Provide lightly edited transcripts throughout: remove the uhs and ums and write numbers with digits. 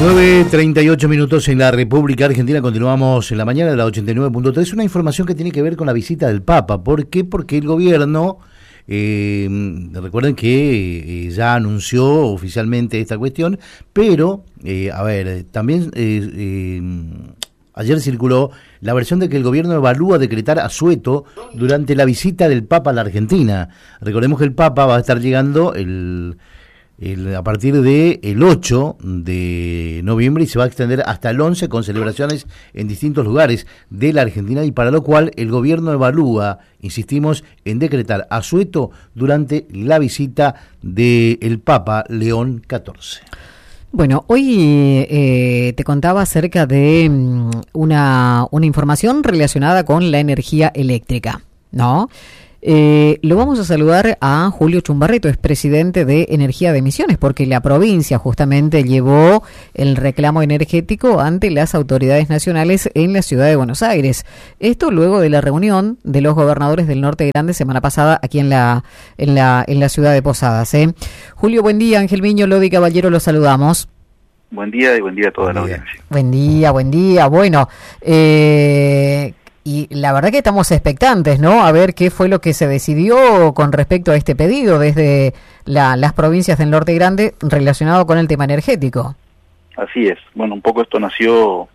9:38 minutos en la República Argentina. Continuamos en la mañana de la 89.3. Una información que tiene que ver con la visita del Papa. ¿Por qué? Porque el gobierno, recuerden que ya anunció oficialmente esta cuestión, pero, también ayer circuló la versión de que el gobierno evalúa decretar asueto durante la visita del Papa a la Argentina. Recordemos que el Papa va a estar llegando a partir del 8 de noviembre y se va a extender hasta el 11 con celebraciones en distintos lugares de la Argentina, y para lo cual el gobierno evalúa, insistimos, en decretar asueto durante la visita del Papa León XIV. Bueno, hoy te contaba acerca de una información relacionada con la energía eléctrica, ¿no? Lo vamos a saludar a Julio Chumbarreto, es presidente de Energía de Misiones, porque la provincia justamente llevó el reclamo energético ante las autoridades nacionales en la ciudad de Buenos Aires. Esto luego de la reunión de los gobernadores del Norte Grande semana pasada aquí en la ciudad de Posadas. Julio, buen día. Ángel Miño, Lodi Caballero, los saludamos. Buen día y buen día a toda la audiencia. Buen día. Bueno, y la verdad que estamos expectantes, ¿no? A ver qué fue lo que se decidió con respecto a este pedido desde las provincias del Norte Grande relacionado con el tema energético. Así es. Bueno, un poco esto nació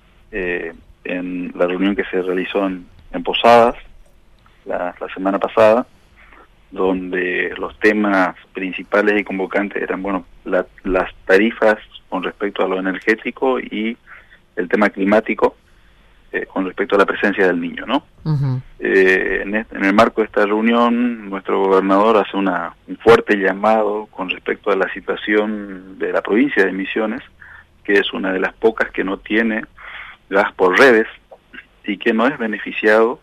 en la reunión que se realizó en Posadas la semana pasada, donde los temas principales y convocantes eran, bueno, las tarifas con respecto a lo energético y el tema climático, con respecto a la presencia del niño, ¿no? Uh-huh. En el marco de esta reunión, nuestro gobernador hace un fuerte llamado con respecto a la situación de la provincia de Misiones, que es una de las pocas que no tiene gas por redes y que no es beneficiado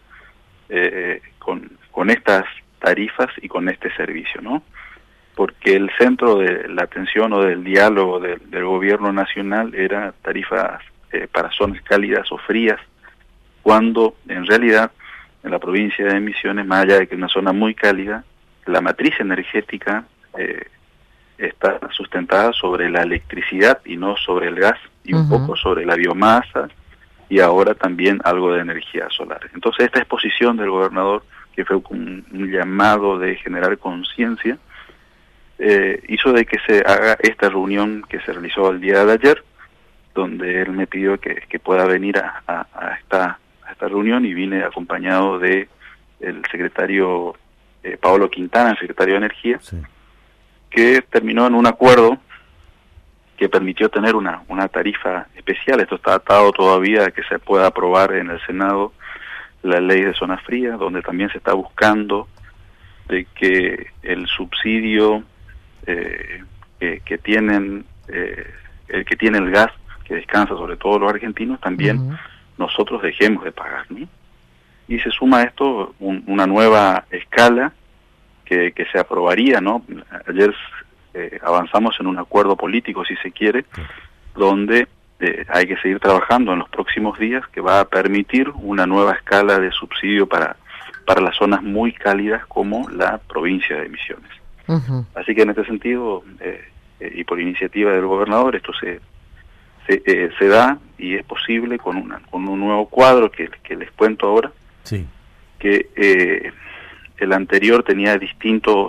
con estas tarifas y con este servicio, ¿no? Porque el centro de la atención o del diálogo del gobierno nacional era tarifas para zonas cálidas o frías, cuando en realidad en la provincia de Misiones, más allá de que es una zona muy cálida, la matriz energética está sustentada sobre la electricidad y no sobre el gas, y un poco sobre la biomasa, y ahora también algo de energía solar. Entonces esta exposición del gobernador, que fue un llamado de generar conciencia, hizo de que se haga esta reunión que se realizó el día de ayer, donde él me pidió que pueda venir a esta reunión, y vine acompañado de el secretario Paolo Quintana, el secretario de Energía, sí, que terminó en un acuerdo que permitió tener una tarifa especial. Esto está atado todavía a que se pueda aprobar en el Senado la ley de zonas frías, donde también se está buscando de que el subsidio que tienen el que tiene el gas, que descansa sobre todo los argentinos, también nosotros dejemos de pagar, ¿no? Y se suma a esto una nueva escala que se aprobaría, ¿no? Ayer avanzamos en un acuerdo político, si se quiere, donde hay que seguir trabajando en los próximos días, que va a permitir una nueva escala de subsidio para las zonas muy cálidas como la provincia de Misiones. Así que en este sentido, y por iniciativa del gobernador, esto se da y es posible con un nuevo cuadro que les cuento ahora, sí, que el anterior tenía distintos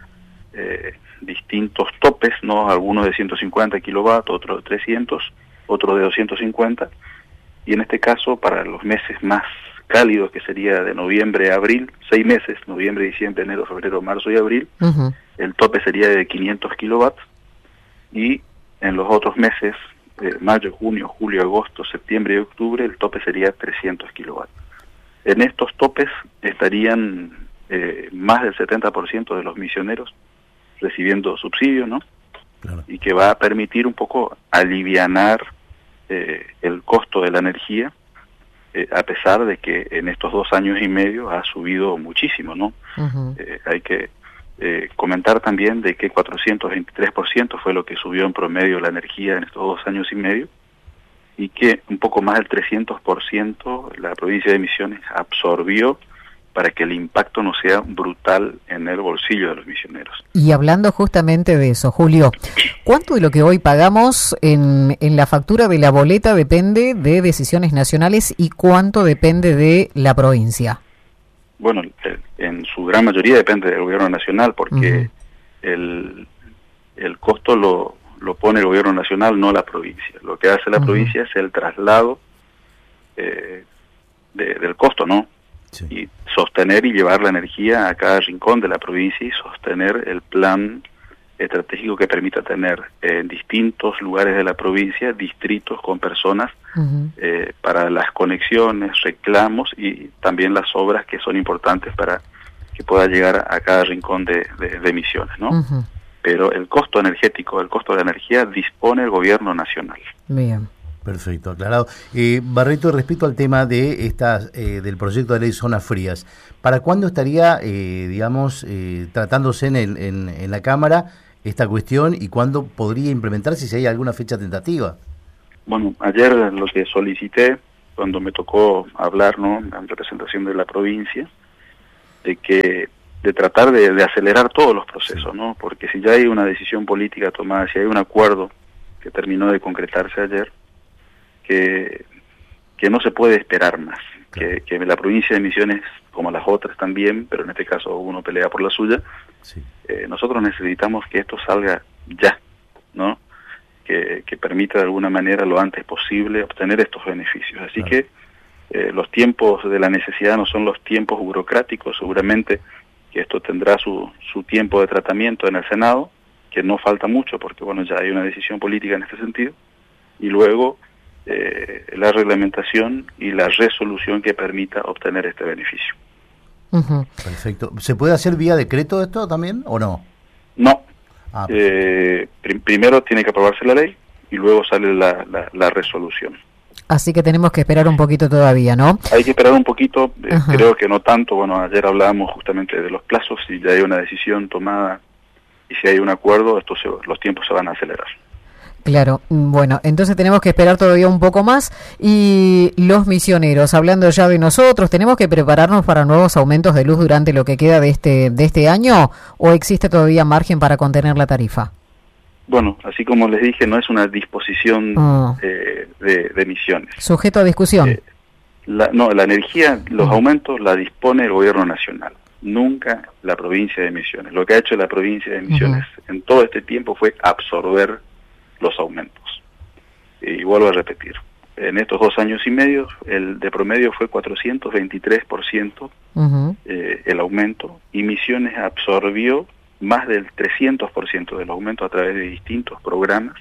topes, ¿no? Algunos de 150 kilovatios, otros de 300, otros de 250, y en este caso para los meses más cálidos, que sería de noviembre a abril, 6 meses, noviembre, diciembre, enero, febrero, marzo y abril, el tope sería de 500 kilowatts, y en los otros meses, mayo, junio, julio, agosto, septiembre y octubre, el tope sería 300 kilowatts. En estos topes estarían más del 70% de los misioneros recibiendo subsidio, ¿no? Claro. Y que va a permitir un poco alivianar el costo de la energía, a pesar de que en estos 2 años y medio ha subido muchísimo, ¿no? Hay que comentar también de que 423% fue lo que subió en promedio la energía en estos 2 años y medio, y que un poco más del 300% la provincia de Misiones absorbió para que el impacto no sea brutal en el bolsillo de los misioneros. Y hablando justamente de eso, Julio, ¿cuánto de lo que hoy pagamos en la factura de la boleta depende de decisiones nacionales y cuánto depende de la provincia? Bueno, en su gran mayoría depende del gobierno nacional, porque el costo lo pone el gobierno nacional, no la provincia. Lo que hace la provincia es el traslado del costo, ¿no? Sí. Y sostener y llevar la energía a cada rincón de la provincia y sostener el plan estratégico que permita tener en distintos lugares de la provincia distritos con personas para las conexiones, reclamos y también las obras que son importantes para que pueda llegar a cada rincón de Misiones, ¿no? Pero el costo energético, el costo de la energía dispone el gobierno nacional. Bien. Perfecto, aclarado. Barreto, respecto al tema de estas del proyecto de ley Zonas Frías, ¿para cuándo estaría, tratándose en la Cámara esta cuestión y cuándo podría implementarse, si hay alguna fecha tentativa? Bueno, ayer lo que solicité, cuando me tocó hablar, ¿no?, en representación de la provincia, de tratar de acelerar todos los procesos, ¿no? Porque si ya hay una decisión política tomada, si hay un acuerdo que terminó de concretarse ayer, que no se puede esperar más, que la provincia de Misiones, como las otras también, pero en este caso uno pelea por la suya, nosotros necesitamos que esto salga ya, ¿no? Que permita de alguna manera lo antes posible obtener estos beneficios. Así que los tiempos de la necesidad no son los tiempos burocráticos, seguramente que esto tendrá su tiempo de tratamiento en el Senado, que no falta mucho porque bueno, ya hay una decisión política en este sentido, y luego la reglamentación y la resolución que permita obtener este beneficio. Perfecto. ¿Se puede hacer vía decreto esto también o no? No. Primero tiene que aprobarse la ley y luego sale la resolución. Así que tenemos que esperar un poquito todavía, ¿no? Hay que esperar un poquito, creo que no tanto. Bueno, ayer hablábamos justamente de los plazos, si ya hay una decisión tomada y si hay un acuerdo, los tiempos se van a acelerar. Claro, bueno, entonces tenemos que esperar todavía un poco más. Y los misioneros, hablando ya de nosotros, ¿tenemos que prepararnos para nuevos aumentos de luz durante lo que queda de este año o existe todavía margen para contener la tarifa? Bueno, así como les dije, no es una disposición de Misiones. ¿Sujeto a discusión? La energía, los aumentos la dispone el gobierno nacional, nunca la provincia de Misiones. Lo que ha hecho la provincia de Misiones en todo este tiempo fue absorber los aumentos. Y vuelvo a repetir, en estos 2 años y medio, el de promedio fue 423% el aumento, y Misiones absorbió más del 300% del aumento a través de distintos programas,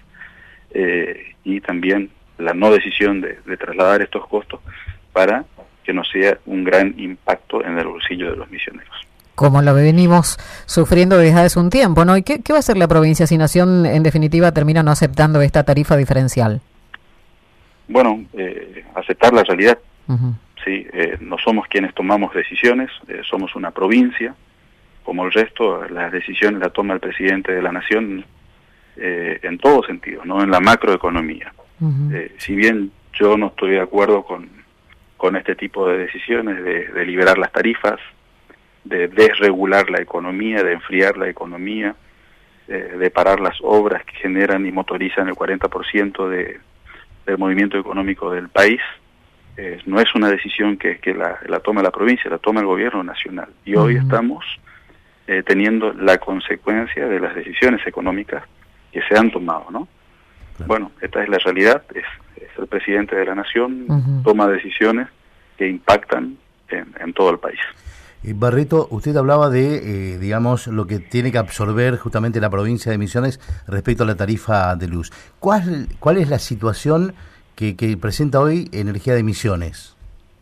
y también la no decisión de trasladar estos costos para que no sea un gran impacto en el bolsillo de los misioneros. Como lo venimos sufriendo desde hace un tiempo, ¿no? ¿Y qué va a hacer la provincia si Nación, en definitiva, termina no aceptando esta tarifa diferencial? Bueno, aceptar la realidad. Sí, no somos quienes tomamos decisiones, somos una provincia. Como el resto, las decisiones las toma el presidente de la Nación en todo sentido, no en la macroeconomía. Si bien yo no estoy de acuerdo con este tipo de decisiones de liberar las tarifas, de desregular la economía, de enfriar la economía, de parar las obras que generan y motorizan el 40% del movimiento económico del país, no es una decisión que la toma la provincia, la toma el gobierno nacional. Y hoy estamos teniendo la consecuencia de las decisiones económicas que se han tomado, ¿no? Claro. Bueno, esta es la realidad, es el presidente de la Nación, toma decisiones que impactan en todo el país. Barreto, usted hablaba de, lo que tiene que absorber justamente la provincia de Misiones respecto a la tarifa de luz. ¿Cuál es la situación que presenta hoy Energía de Misiones?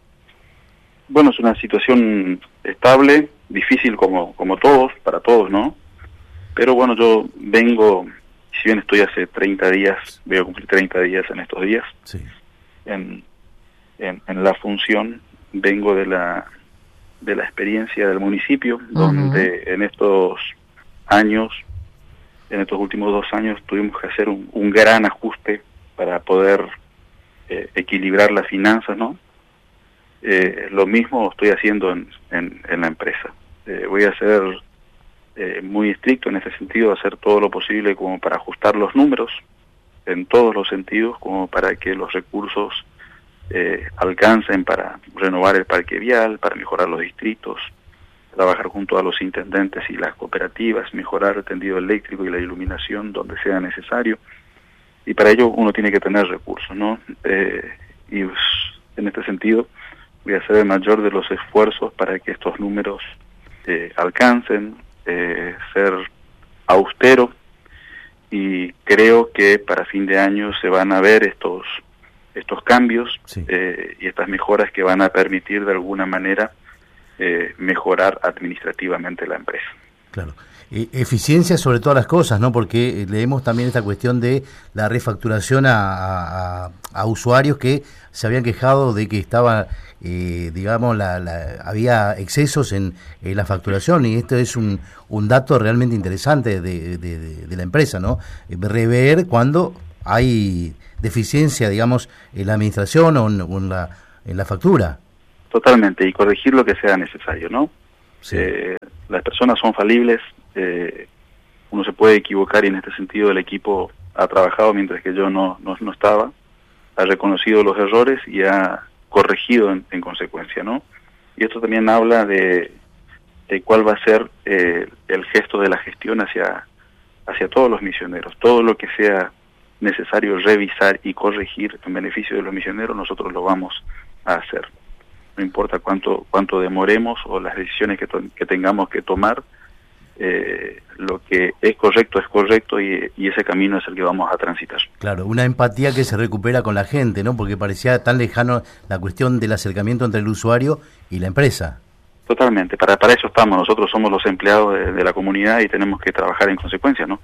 Bueno, es una situación estable, difícil como todos, para todos, ¿no? Pero bueno, yo vengo, si bien estoy hace 30 días, voy a cumplir 30 días en estos días, sí, en la función, vengo de la experiencia del municipio, donde en estos últimos 2 años tuvimos que hacer un gran ajuste para poder equilibrar las finanzas, ¿no? Lo mismo estoy haciendo en la empresa. Voy a ser muy estricto en ese sentido, hacer todo lo posible como para ajustar los números en todos los sentidos, como para que los recursos alcancen para renovar el parque vial, para mejorar los distritos, trabajar junto a los intendentes y las cooperativas, mejorar el tendido eléctrico y la iluminación donde sea necesario, y para ello uno tiene que tener recursos, ¿no? Y en este sentido voy a hacer el mayor de los esfuerzos para que estos números alcancen, ser austero, y creo que para fin de año se van a ver estos cambios, sí, y estas mejoras que van a permitir de alguna manera mejorar administrativamente la empresa. Claro. Eficiencia sobre todas las cosas, ¿no? Porque leemos también esta cuestión de la refacturación a usuarios que se habían quejado de que estaba, digamos, había excesos en la facturación, y esto es un dato realmente interesante de la empresa, ¿no? Rever cuando hay deficiencia, digamos, en la administración o en la factura. Totalmente, y corregir lo que sea necesario, ¿no? Sí. Las personas son falibles, uno se puede equivocar, y en este sentido el equipo ha trabajado mientras que yo no estaba, ha reconocido los errores y ha corregido en consecuencia, ¿no? Y esto también habla de cuál va a ser el gesto de la gestión hacia todos los misioneros. Todo lo que sea necesario revisar y corregir en beneficio de los misioneros, nosotros lo vamos a hacer. No importa cuánto demoremos o las decisiones que tengamos que tomar, lo que es correcto y ese camino es el que vamos a transitar. Claro, una empatía que se recupera con la gente, ¿no? Porque parecía tan lejano la cuestión del acercamiento entre el usuario y la empresa. Totalmente, para eso estamos, nosotros somos los empleados de la comunidad y tenemos que trabajar en consecuencia, ¿no?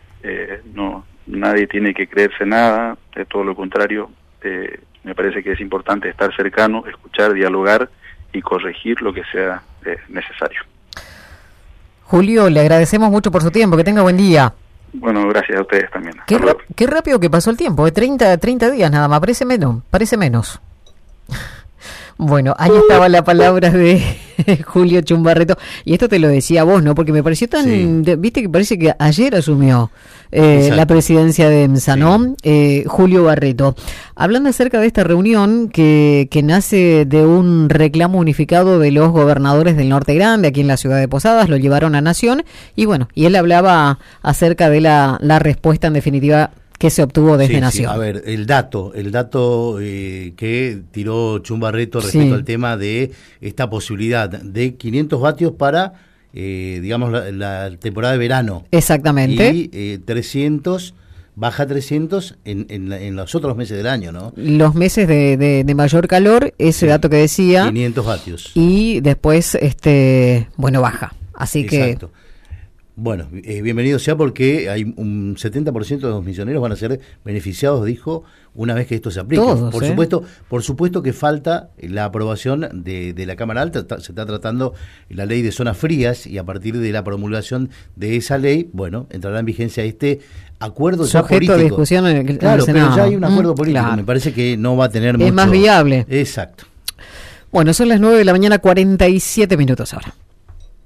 Nadie tiene que creerse nada, de todo lo contrario. Me parece que es importante estar cercano, escuchar, dialogar y corregir lo que sea necesario. Julio, le agradecemos mucho por su tiempo, que tenga buen día. Bueno, gracias a ustedes también. Qué rápido que pasó el tiempo, 30 días nada más, parece menos. Bueno, ahí estaba la palabra de Julio Chumbarreto, y esto te lo decía vos, ¿no? Porque me pareció tan, sí, viste que parece que ayer asumió la presidencia de EMSA, ¿no? Julio Barreto. Hablando acerca de esta reunión que nace de un reclamo unificado de los gobernadores del Norte Grande, aquí en la ciudad de Posadas, lo llevaron a Nación, y bueno, y él hablaba acerca de la respuesta en definitiva que se obtuvo desde Nación. Sí, a ver, el dato que tiró Chumbarreto respecto al tema de esta posibilidad de 500 vatios para, digamos, la temporada de verano. Exactamente. Y 300, baja 300 en los otros meses del año, ¿no? Los meses de mayor calor, ese sí, dato que decía. 500 vatios. Y después, baja. Así exacto. Que... Bueno, bienvenido sea, porque hay un 70% de los misioneros van a ser beneficiados, dijo, una vez que esto se aplique. Todos, por supuesto que falta la aprobación de la Cámara Alta. Se está tratando la ley de zonas frías, y a partir de la promulgación de esa ley, bueno, entrará en vigencia este acuerdo ya político. De discusión en el claro, Senado. Pero ya hay un acuerdo político. Claro. Me parece que no va a tener mucho... Es más viable. Exacto. Bueno, son las 9 de la mañana, 47 minutos ahora.